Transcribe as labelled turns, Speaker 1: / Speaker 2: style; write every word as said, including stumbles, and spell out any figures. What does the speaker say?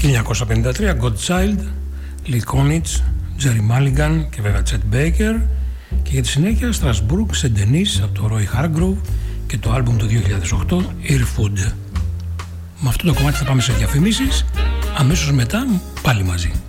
Speaker 1: χίλια εννιακόσια πενήντα τρία Godchild, Lee Konitz, Jerry Mulligan και βέβαια Chet Baker, και για τη συνέχεια Strasbourg, Saint Denis από το Roy Hargrove και το άλμπουμ του δύο χιλιάδες οκτώ Earfood. Με αυτό το κομμάτι θα πάμε σε διαφημίσεις, αμέσως μετά πάλι μαζί.